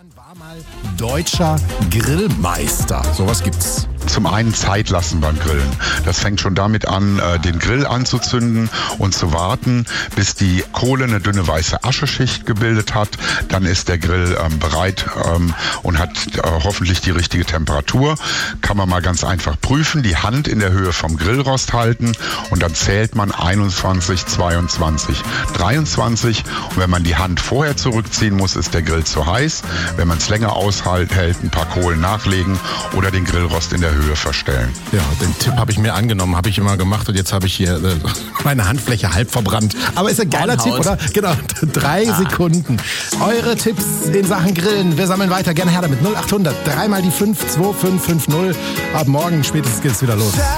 War mal deutscher Grillmeister. Sowas gibt's. Zum einen Zeit lassen beim Grillen. Das fängt schon damit an, den Grill anzuzünden und zu warten, bis die Kohle eine dünne weiße Ascheschicht gebildet hat. Dann ist der Grill bereit und hat hoffentlich die richtige Temperatur. Kann man mal ganz einfach prüfen. Die Hand in der Höhe vom Grillrost halten und dann zählt man 21, 22, 23. Und wenn man die Hand vorher zurückziehen muss, ist der Grill zu heiß. Wenn man es länger aushält, ein paar Kohlen nachlegen oder den Grillrost in der Höhe verstellen. Ja, den Tipp habe ich mir angenommen, habe ich immer gemacht und jetzt habe ich hier meine Handfläche halb verbrannt. Aber ist ein geiler Tipp, oder? Genau, 3 Sekunden. Eure Tipps in Sachen Grillen. Wir sammeln weiter. Gerne her damit. 0800 3 mal die 5 2550. Ab morgen spätestens geht's wieder los.